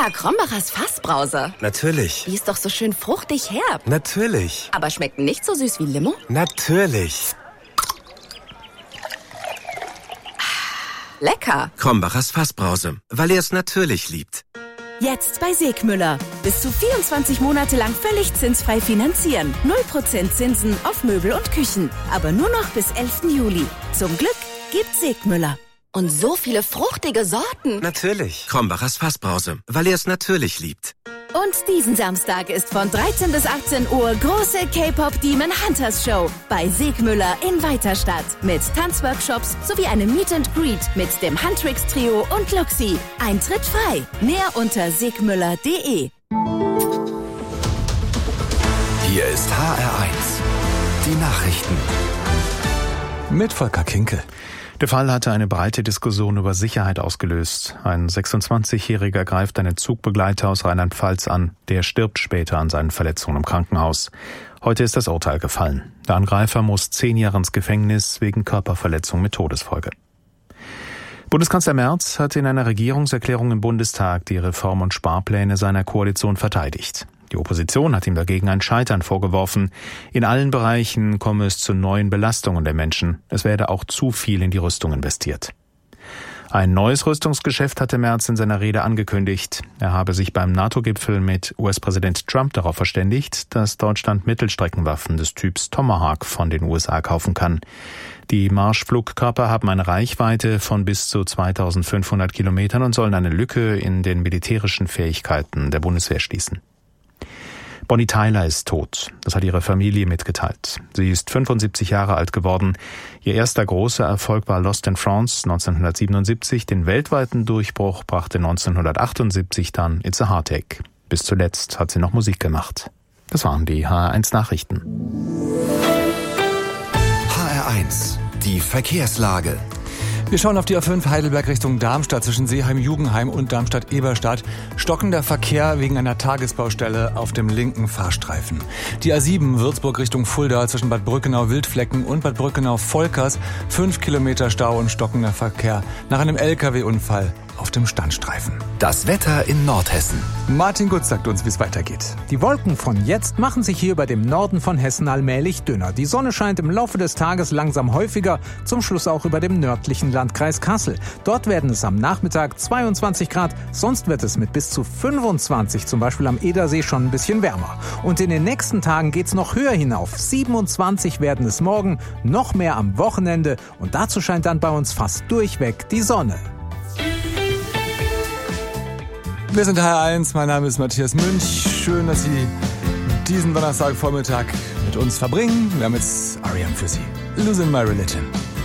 Krombacher Fassbrause. Natürlich. Die ist doch so schön fruchtig herb. Natürlich. Aber schmeckt nicht so süß wie Limo? Natürlich. Lecker. Krombachers Fassbrause, weil er es natürlich liebt. Jetzt bei Segmüller. Bis zu 24 Monate lang völlig zinsfrei finanzieren. 0% Zinsen auf Möbel und Küchen. Aber nur noch bis 11. Juli. Zum Glück gibt Segmüller. Und so viele fruchtige Sorten. Natürlich. Krombachers Fassbrause, weil er es natürlich liebt. Und diesen Samstag ist von 13 bis 18 Uhr große K-Pop Demon Hunters Show bei Segmüller in Weiterstadt. Mit Tanzworkshops sowie einem Meet and Greet mit dem Huntrix Trio und Luxi. Eintritt frei. Mehr unter segmüller.de. Hier ist HR1. Die Nachrichten. Mit Volker Kinkel. Der Fall hatte eine breite Diskussion über Sicherheit ausgelöst. Ein 26-Jähriger greift einen Zugbegleiter aus Rheinland-Pfalz an. Der stirbt später an seinen Verletzungen im Krankenhaus. Heute ist das Urteil gefallen. Der Angreifer muss 10 Jahre ins Gefängnis wegen Körperverletzung mit Todesfolge. Bundeskanzler Merz hat in einer Regierungserklärung im Bundestag die Reform- und Sparpläne seiner Koalition verteidigt. Die Opposition hat ihm dagegen ein Scheitern vorgeworfen. In allen Bereichen komme es zu neuen Belastungen der Menschen. Es werde auch zu viel in die Rüstung investiert. Ein neues Rüstungsgeschäft hatte Merz in seiner Rede angekündigt. Er habe sich beim NATO-Gipfel mit US-Präsident Trump darauf verständigt, dass Deutschland Mittelstreckenwaffen des Typs Tomahawk von den USA kaufen kann. Die Marschflugkörper haben eine Reichweite von bis zu 2500 Kilometern und sollen eine Lücke in den militärischen Fähigkeiten der Bundeswehr schließen. Bonnie Tyler ist tot. Das hat ihre Familie mitgeteilt. Sie ist 75 Jahre alt geworden. Ihr erster großer Erfolg war Lost in France 1977. Den weltweiten Durchbruch brachte 1978 dann It's a Heartache. Bis zuletzt hat sie noch Musik gemacht. Das waren die HR1 Nachrichten. HR1, die Verkehrslage. Wir schauen auf die A5 Heidelberg Richtung Darmstadt zwischen Seeheim-Jugenheim und Darmstadt-Eberstadt. Stockender Verkehr wegen einer Tagesbaustelle auf dem linken Fahrstreifen. Die A7 Würzburg Richtung Fulda zwischen Bad Brückenau-Wildflecken und Bad Brückenau-Volkers. 5 Kilometer Stau und stockender Verkehr nach einem LKW-Unfall auf dem Standstreifen. Das Wetter in Nordhessen. Martin Gutz sagt uns, wie es weitergeht. Die Wolken von jetzt machen sich hier über dem Norden von Hessen allmählich dünner. Die Sonne scheint im Laufe des Tages langsam häufiger, zum Schluss auch über dem nördlichen Landkreis Kassel. Dort werden es am Nachmittag 22 Grad, sonst wird es mit bis zu 25, zum Beispiel am Edersee, schon ein bisschen wärmer. Und in den nächsten Tagen geht's noch höher hinauf. 27 werden es morgen, noch mehr am Wochenende und dazu scheint dann bei uns fast durchweg die Sonne. Wir sind HR1, mein Name ist Matthias Münch. Schön, dass Sie diesen Donnerstagvormittag mit uns verbringen. Wir haben jetzt R.E.M. für Sie. Losing My Religion.